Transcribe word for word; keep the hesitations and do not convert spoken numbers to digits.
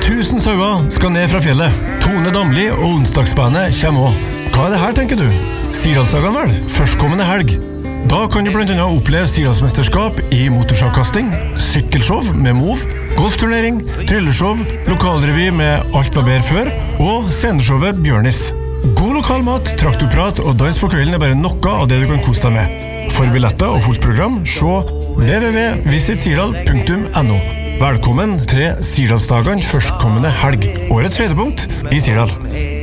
tusen sauer skal ned fra fjellet. Tone Damli og onsdagsbandet kommer også. Hva er det her, tenker du? Sirdalsdagene vel, førstkommende helg. Da kan du blant annet oppleve Sirdalsmesterskap i motorsagkasting, sykkelshow med Move, golfturnering, trylleshow, lokalrevy med Alt var bedre før, og sceneshowet Bjørnis. God lokal mat, traktorprat og dans på kvelden er bare noe av det du kan kose deg med. For billetter og fullt program, se w w w punktum visit sirdal punktum n o. Velkommen til Sirdalsdagene førstkommende helg, årets høydepunkt i Sirdal.